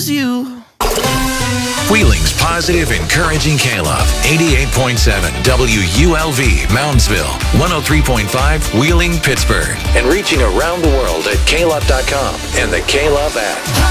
choose you. Wheeling's positive, encouraging K-Love. 88.7 WULV, Moundsville. 103.5 Wheeling, Pittsburgh. And reaching around the world at klove.com and the K-Love app.